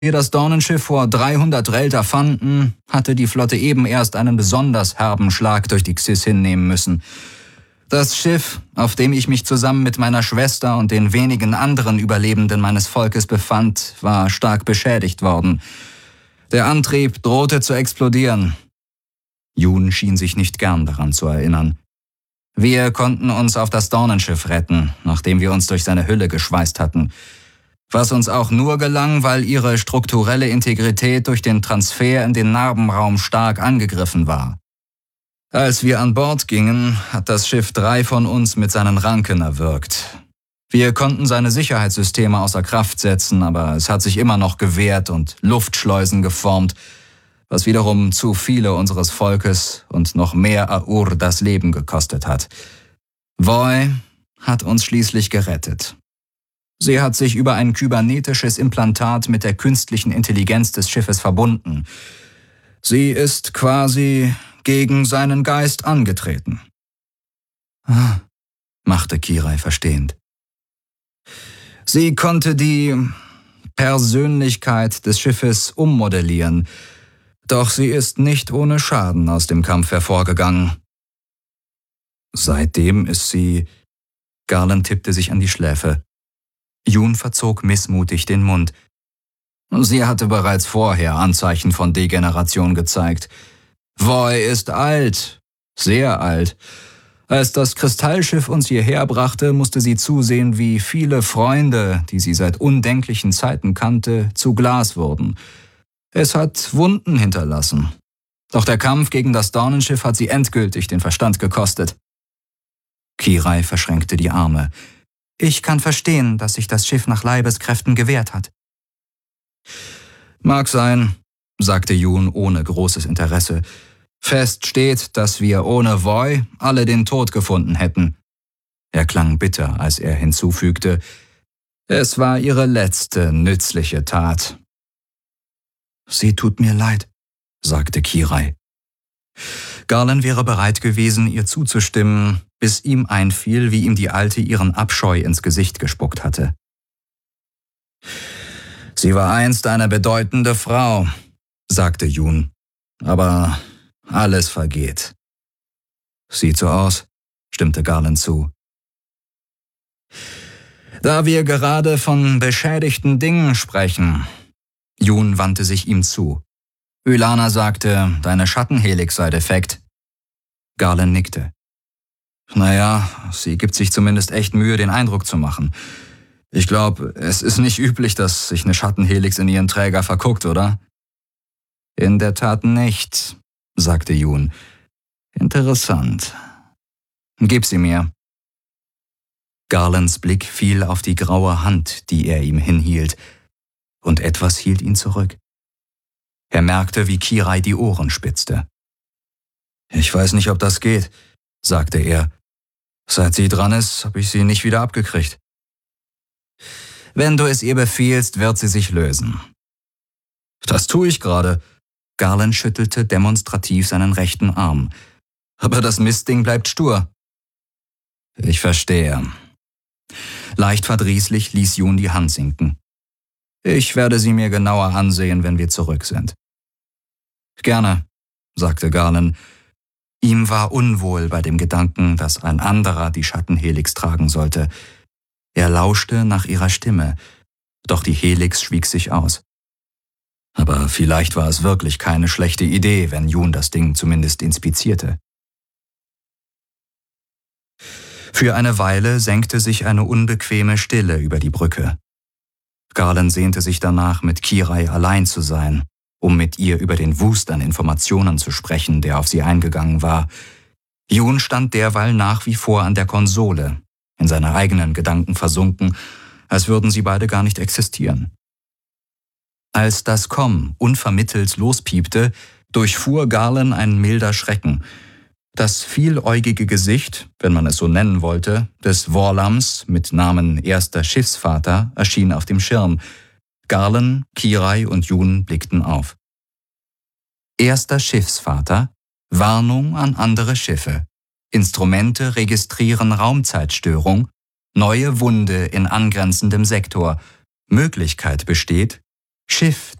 wir das Dornenschiff vor 300 Relter fanden, hatte die Flotte eben erst einen besonders herben Schlag durch die Xys hinnehmen müssen. Das Schiff, auf dem ich mich zusammen mit meiner Schwester und den wenigen anderen Überlebenden meines Volkes befand, war stark beschädigt worden. Der Antrieb drohte zu explodieren. Jun schien sich nicht gern daran zu erinnern. Wir konnten uns auf das Dornenschiff retten, nachdem wir uns durch seine Hülle geschweißt hatten. Was uns auch nur gelang, weil ihre strukturelle Integrität durch den Transfer in den Narbenraum stark angegriffen war. Als wir an Bord gingen, hat das Schiff 3 von uns mit seinen Ranken erwürgt. Wir konnten seine Sicherheitssysteme außer Kraft setzen, aber es hat sich immer noch gewehrt und Luftschleusen geformt, was wiederum zu viele unseres Volkes und noch mehr Aur das Leben gekostet hat. Voi hat uns schließlich gerettet. Sie hat sich über ein kybernetisches Implantat mit der künstlichen Intelligenz des Schiffes verbunden. Sie ist quasi gegen seinen Geist angetreten. Machte Kirai verstehend. Sie konnte die Persönlichkeit des Schiffes ummodellieren, doch sie ist nicht ohne Schaden aus dem Kampf hervorgegangen. Seitdem ist sie... Garland tippte sich an die Schläfe. Jun verzog missmutig den Mund. Sie hatte bereits vorher Anzeichen von Degeneration gezeigt. Voi ist alt, sehr alt. Als das Kristallschiff uns hierher brachte, musste sie zusehen, wie viele Freunde, die sie seit undenklichen Zeiten kannte, zu Glas wurden. Es hat Wunden hinterlassen. Doch der Kampf gegen das Dornenschiff hat sie endgültig den Verstand gekostet. Kirai verschränkte die Arme. Ich kann verstehen, dass sich das Schiff nach Leibeskräften gewehrt hat. Mag sein, sagte Jun ohne großes Interesse. Fest steht, dass wir ohne Voi alle den Tod gefunden hätten. Er klang bitter, als er hinzufügte, es war ihre letzte nützliche Tat. Sie tut mir leid, sagte Kirai. Garland wäre bereit gewesen, ihr zuzustimmen, bis ihm einfiel, wie ihm die Alte ihren Abscheu ins Gesicht gespuckt hatte. Sie war einst eine bedeutende Frau, sagte Jun, aber alles vergeht. Sieht so aus, stimmte Garland zu. Da wir gerade von beschädigten Dingen sprechen. Jun wandte sich ihm zu. Ylana sagte, deine Schattenhelix sei defekt. Garland nickte. Naja, sie gibt sich zumindest echt Mühe, den Eindruck zu machen. Ich glaube, es ist nicht üblich, dass sich eine Schattenhelix in ihren Träger verguckt, oder? In der Tat nicht, sagte Jun. Interessant. Gib sie mir. Garlands Blick fiel auf die graue Hand, die er ihm hinhielt, und etwas hielt ihn zurück. Er merkte, wie Kirai die Ohren spitzte. Ich weiß nicht, ob das geht, sagte er. Seit sie dran ist, habe ich sie nicht wieder abgekriegt. Wenn du es ihr befiehlst, wird sie sich lösen. Das tue ich gerade. Garland schüttelte demonstrativ seinen rechten Arm. Aber das Mistding bleibt stur. Ich verstehe. Leicht verdrießlich ließ Jun die Hand sinken. Ich werde sie mir genauer ansehen, wenn wir zurück sind. Gerne, sagte Garland. Ihm war unwohl bei dem Gedanken, dass ein anderer die Schattenhelix tragen sollte. Er lauschte nach ihrer Stimme, doch die Helix schwieg sich aus. Aber vielleicht war es wirklich keine schlechte Idee, wenn Jun das Ding zumindest inspizierte. Für eine Weile senkte sich eine unbequeme Stille über die Brücke. Garland sehnte sich danach, mit Kirai allein zu sein, um mit ihr über den Wust an Informationen zu sprechen, der auf sie eingegangen war. Jun stand derweil nach wie vor an der Konsole, in seine eigenen Gedanken versunken, als würden sie beide gar nicht existieren. Als das Komm unvermittelt lospiepte, durchfuhr Garland ein milder Schrecken. Das vieläugige Gesicht, wenn man es so nennen wollte, des Vorlams mit Namen erster Schiffsvater erschien auf dem Schirm. Garland, Kirai und Jun blickten auf. Erster Schiffsvater, Warnung an andere Schiffe. Instrumente registrieren Raumzeitstörung, neue Wunde in angrenzendem Sektor. Möglichkeit besteht, Schiff